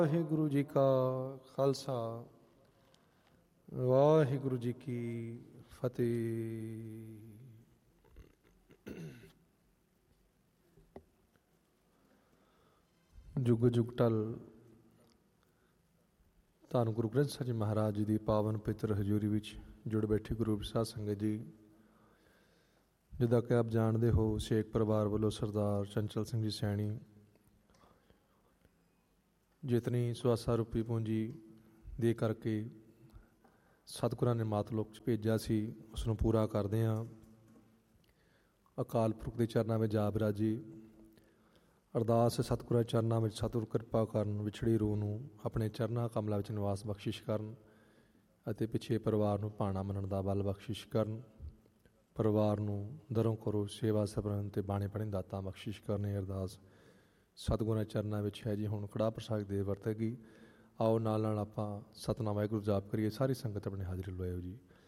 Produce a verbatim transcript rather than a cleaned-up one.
ਵਾਹਿਗੁਰੂ ਜੀ ਕਾ ਖਾਲਸਾ ਵਾਹਿਗੁਰੂ ਜੀ ਕੀ ਫਤਿਹ। ਜੁਗ ਜੁਗ ਟਲ ਧੰਨ ਗੁਰੂ ਗ੍ਰੰਥ ਸਾਹਿਬ ਜੀ ਮਹਾਰਾਜ ਜੀ ਦੀ ਪਾਵਨ ਪਵਿੱਤਰ ਹਜ਼ੂਰੀ ਵਿੱਚ ਜੁੜ ਬੈਠੀ ਗੁਰੂ ਸਾਧ ਸੰਗਤ ਜੀ, ਜਿੱਦਾਂ ਕਿ ਆਪ ਜਾਣਦੇ ਹੋ, ਸ਼ੇਖ ਪਰਿਵਾਰ ਵੱਲੋਂ ਸਰਦਾਰ ਚੰਚਲ ਸਿੰਘ ਜੀ ਸੈਣੀ ਜਿਤਨੀ ਸਵਾਸਾ ਰੂਪੀ ਪੂੰਜੀ ਦੇ ਕਰਕੇ ਸਤਿਗੁਰਾਂ ਨੇ ਮਾਤਲੋਕ 'ਚ ਭੇਜਿਆ ਸੀ, ਉਸ ਨੂੰ ਪੂਰਾ ਕਰਦੇ ਹਾਂ। ਅਕਾਲ ਪੁਰਖ ਦੇ ਚਰਨਾਂ ਵਿੱਚ ਜਾ ਬਿਰਾਜੀ। ਅਰਦਾਸ ਸਤਿਗੁਰਾਂ ਚਰਨਾਂ ਵਿੱਚ ਸਤਿਗੁਰ ਕਿਰਪਾ ਕਰਨ, ਵਿਛੜੀ ਰੂਹ ਨੂੰ ਆਪਣੇ ਚਰਨਾਂ ਕਮਲਾਂ ਵਿੱਚ ਨਿਵਾਸ ਬਖਸ਼ਿਸ਼ ਕਰਨ ਅਤੇ ਪਿੱਛੇ ਪਰਿਵਾਰ ਨੂੰ ਭਾਣਾ ਮੰਨਣ ਦਾ ਬਲ ਬਖਸ਼ਿਸ਼ ਕਰਨ। ਪਰਿਵਾਰ ਨੂੰ ਦਰੋਂ ਕਰੋ ਸੇਵਾ ਸਿਮਰਨ ਅਤੇ ਬਾਣੇ ਪੜ੍ਹਨ ਦਾਤਾਂ ਬਖਸ਼ਿਸ਼ ਕਰਨੇ। ਅਰਦਾਸ ਸਤਿਗੁਰਾਂ ਚਰਨਾਂ ਵਿੱਚ ਹੈ ਜੀ। ਹੁਣ ਕੜਾਹ ਪ੍ਰਸਾਦ ਦੇ ਵਰਤੇਗੀ। ਆਓ ਨਾਲ ਨਾਲ ਆਪਾਂ ਸਤਿਨਾਮ ਵਾਹਿਗੁਰੂ ਜਾਪ ਕਰੀਏ। ਸਾਰੀ ਸੰਗਤ ਆਪਣੀ ਹਾਜ਼ਰੀ ਲਵਾਇਓ ਜੀ।